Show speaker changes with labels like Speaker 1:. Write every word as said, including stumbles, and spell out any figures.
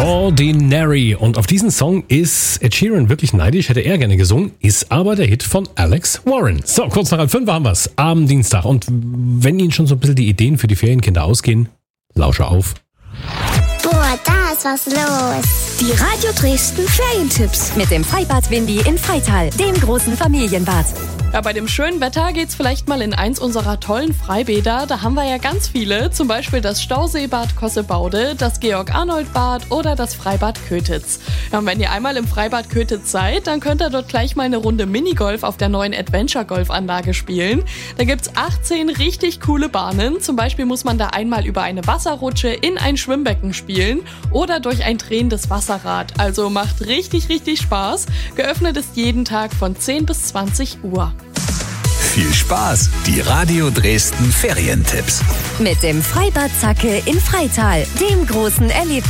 Speaker 1: Ordinary. Und auf diesen Song ist Ed Sheeran wirklich neidisch, hätte er gerne gesungen, ist aber der Hit von Alex Warren. So, kurz nach halb fünf haben wir's am Dienstag. Und wenn Ihnen schon so ein bisschen die Ideen für die Ferienkinder ausgehen, lausche auf.
Speaker 2: Boah, da ist was los.
Speaker 3: Die Radio Dresden Ferientipps mit dem Freibad Windy in Freital, dem großen Familienbad.
Speaker 4: Ja, bei dem schönen Wetter geht's vielleicht mal in eins unserer tollen Freibäder. Da haben wir ja ganz viele, zum Beispiel das Stauseebad Kossebaude, das Georg-Arnold-Bad oder das Freibad Kötitz. Ja, und wenn ihr einmal im Freibad Kötitz seid, dann könnt ihr dort gleich mal eine Runde Minigolf auf der neuen Adventure-Golf-Anlage spielen. Da gibt's achtzehn richtig coole Bahnen. Zum Beispiel muss man da einmal über eine Wasserrutsche in ein Schwimmbecken spielen oder durch ein drehendes Wasserrad. Also macht richtig, richtig Spaß. Geöffnet ist jeden Tag von zehn bis zwanzig Uhr.
Speaker 5: Viel Spaß! Die Radio Dresden Ferientipps.
Speaker 3: Mit dem Freibad Zacke in Freital, dem großen Erlebnis.